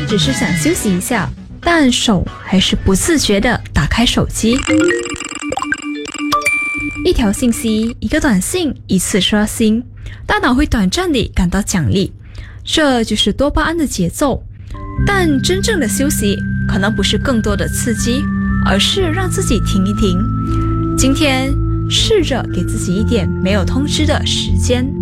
只是想休息一下，但手还是不自觉地打开手机。一条信息，一个短信，一次刷新，大脑会短暂地感到奖励，这就是多巴胺的节奏。但真正的休息可能不是更多的刺激，而是让自己停一停。今天试着给自己一点没有通知的时间。